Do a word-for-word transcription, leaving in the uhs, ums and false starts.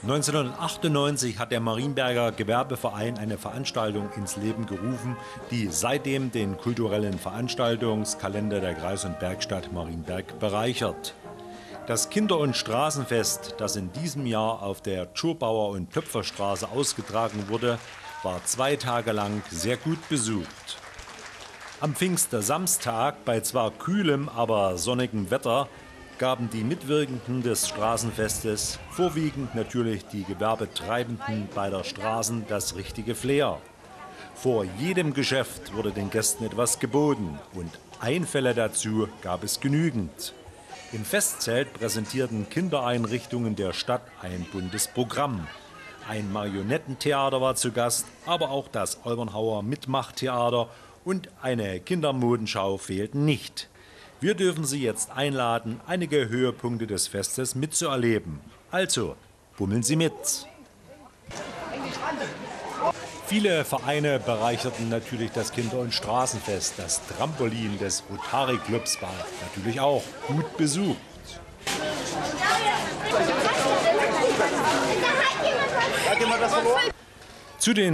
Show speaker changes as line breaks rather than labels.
neunzehnhundertachtundneunzig hat der Marienberger Gewerbeverein eine Veranstaltung ins Leben gerufen, die seitdem den kulturellen Veranstaltungskalender der Kreis- und Bergstadt Marienberg bereichert. Das Kinder- und Straßenfest, das in diesem Jahr auf der Tschurbaur- und Töpferstraße ausgetragen wurde, war zwei Tage lang sehr gut besucht. Am Pfingstsamstag, bei zwar kühlem, aber sonnigem Wetter, gaben die Mitwirkenden des Straßenfestes, vorwiegend natürlich die Gewerbetreibenden beider Straßen, das richtige Flair. Vor jedem Geschäft wurde den Gästen etwas geboten und Einfälle dazu gab es genügend. Im Festzelt präsentierten Kindereinrichtungen der Stadt ein buntes Programm. Ein Marionettentheater war zu Gast, aber auch das Olbernhauer Mitmachtheater und eine Kindermodenschau fehlten nicht. Wir dürfen Sie jetzt einladen, einige Höhepunkte des Festes mitzuerleben. Also, bummeln Sie mit! Viele Vereine bereicherten natürlich das Kinder- und Straßenfest. Das Trampolin des Rotary Clubs war natürlich auch gut besucht. Zu den